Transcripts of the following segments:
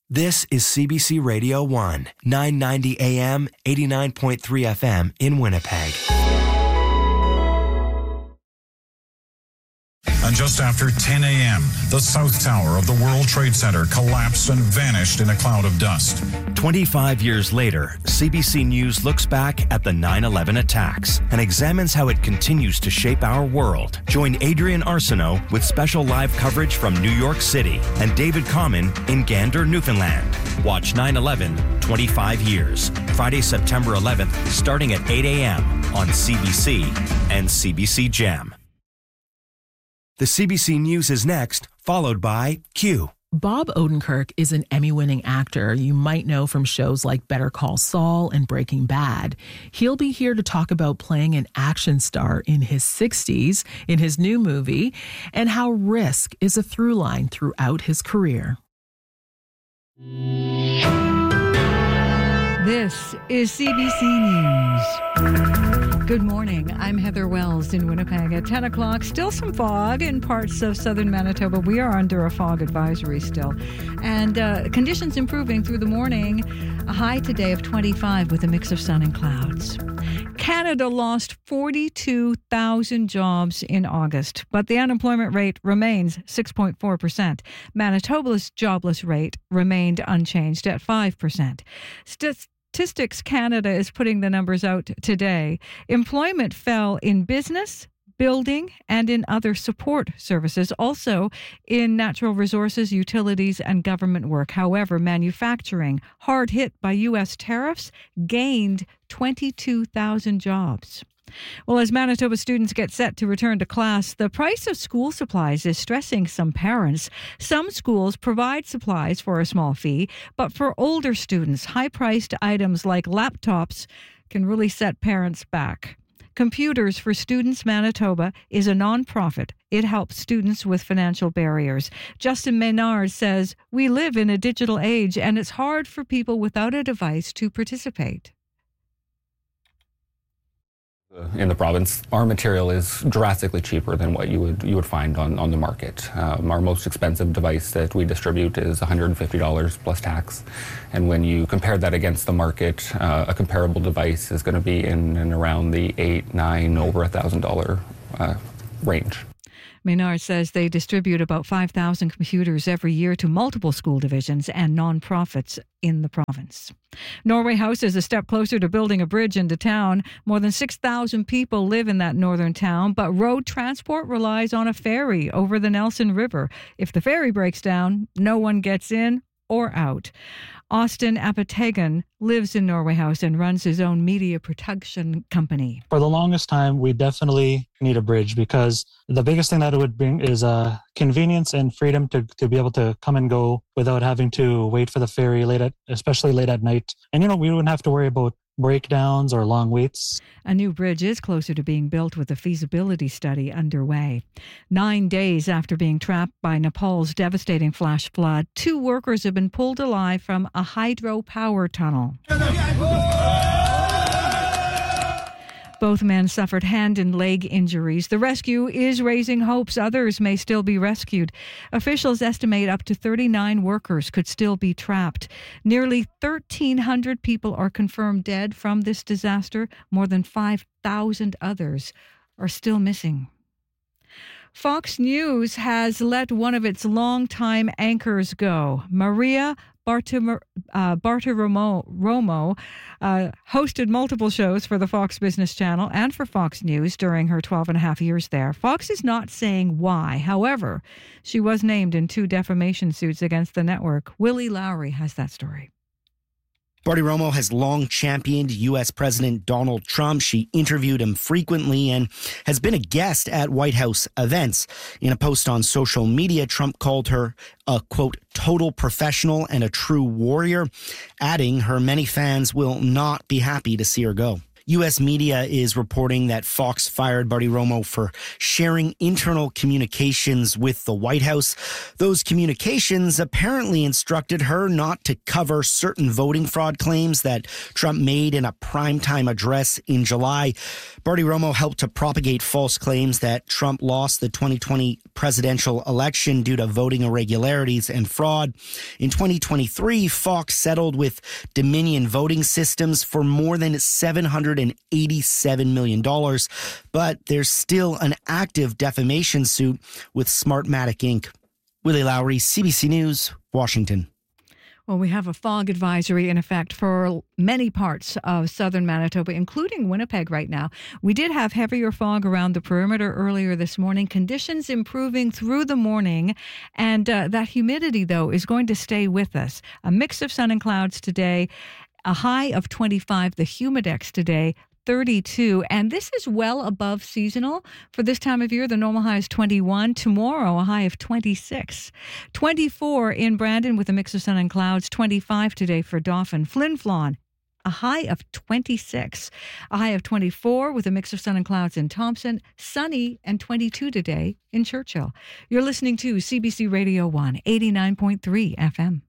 This is CBC Radio 1, 990 AM, 89.3 FM in Winnipeg. And just after 10 a.m., the South Tower of the World Trade Center collapsed and vanished in a cloud of dust. 25 years later, CBC News looks back at the 9/11 attacks and examines how it continues to shape our world. Join Adrian Arsenault with special live coverage from New York City and David Common in Gander, Newfoundland. Watch 9/11, 25 years, Friday, September 11th, starting at 8 a.m. on CBC and CBC Gem. The CBC News is next, followed by Q. Bob Odenkirk is an Emmy-winning actor you might know from shows like Better Call Saul and Breaking Bad. He'll be here to talk about playing an action star in his 60s in his new movie and how risk is a through line throughout his career. This is CBC News. Good morning. I'm Heather Wells in Winnipeg. At 10 o'clock, still some fog in parts of southern Manitoba. We are under a fog advisory still. And conditions improving through the morning. A high today of 25 with a mix of sun and clouds. Canada lost 42,000 jobs in August, but the unemployment rate remains 6.4%. Manitoba's jobless rate remained unchanged at 5%. Statistics Canada is putting the numbers out today. Employment fell in business, building, and in other support services, also in natural resources, utilities, and government work. However, manufacturing, hard hit by U.S. tariffs, gained 22,000 jobs. Well, as Manitoba students get set to return to class, the price of school supplies is stressing some parents. Some schools provide supplies for a small fee, but for older students, high-priced items like laptops can really set parents back. Computers for Students Manitoba is a nonprofit. It helps students with financial barriers. Justin Maynard says, "We live in a digital age, and it's hard for people without a device to participate." In the province, our material is drastically cheaper than what you would find on the market. Our most expensive device that we distribute is $150 plus tax, and when you compare that against the market, a comparable device is going to be in and around the $8, $9, over $1,000 range. Maynard says they distribute about 5,000 computers every year to multiple school divisions and nonprofits in the province. Norway House is a step closer to building a bridge into town. More than 6,000 people live in that northern town, but road transport relies on a ferry over the Nelson River. If the ferry breaks down, no one gets in or out. Austin Apategan lives in Norway House and runs his own media production company. For the longest time, we definitely need a bridge because the biggest thing that it would bring is convenience and freedom to be able to come and go without having to wait for the ferry especially late at night. And, we wouldn't have to worry about breakdowns or long waits. A new bridge is closer to being built with a feasibility study underway. 9 days after being trapped by Nepal's devastating flash flood, 2 workers have been pulled alive from a hydropower tunnel. Both men suffered hand and leg injuries. The rescue is raising hopes others may still be rescued. Officials estimate up to 39 workers could still be trapped. Nearly 1,300 people are confirmed dead from this disaster. More than 5,000 others are still missing. Fox News has let one of its longtime anchors go. Maria Bartiromo hosted multiple shows for the Fox Business Channel and for Fox News during her 12 and a half years there. Fox is not saying why. However, she was named in 2 defamation suits against the network. Willie Lowry has that story. Bartiromo has long championed U.S. President Donald Trump. She interviewed him frequently and has been a guest at White House events. In a post on social media, Trump called her a, quote, total professional and a true warrior, adding her many fans will not be happy to see her go. U.S. media is reporting that Fox fired Barty Romo for sharing internal communications with the White House. Those communications apparently instructed her not to cover certain voting fraud claims that Trump made in a primetime address in July. Barty Romo helped to propagate false claims that Trump lost the 2020 presidential election due to voting irregularities and fraud. In 2023, Fox settled with Dominion Voting Systems for more than $787 million, but there's still an active defamation suit with Smartmatic Inc. Willie Lowry, CBC News, Washington. Well, we have a fog advisory in effect for many parts of southern Manitoba, including Winnipeg right now. We did have heavier fog around the perimeter earlier this morning. Conditions improving through the morning, and that humidity, though, is going to stay with us. A mix of sun and clouds today, a high of 25. The humidex today, 32, and this is well above seasonal for this time of year. The normal high is 21. Tomorrow, a high of 26. 24 in Brandon with a mix of sun and clouds. 25 today for Dauphin. Flin Flon, a high of 26. A high of 24 with a mix of sun and clouds in Thompson. Sunny and 22 today in Churchill. You're listening to CBC Radio 1, 89.3 FM.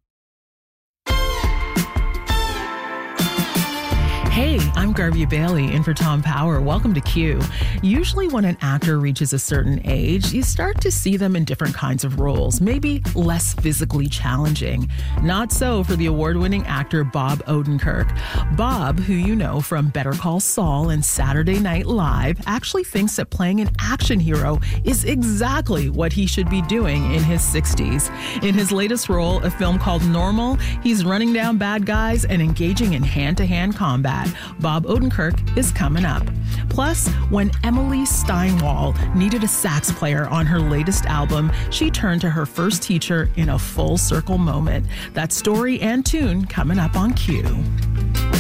Hey, I'm Garvey Bailey in for Tom Power. Welcome to Q. Usually when an actor reaches a certain age, you start to see them in different kinds of roles, maybe less physically challenging. Not so for the award-winning actor Bob Odenkirk. Bob, who you know from Better Call Saul and Saturday Night Live, actually thinks that playing an action hero is exactly what he should be doing in his 60s. In his latest role, a film called Normal, he's running down bad guys and engaging in hand-to-hand combat. Bob Odenkirk is coming up. Plus, when Emily Steinwall needed a sax player on her latest album, she turned to her first teacher in a full circle moment. That story and tune coming up on Q.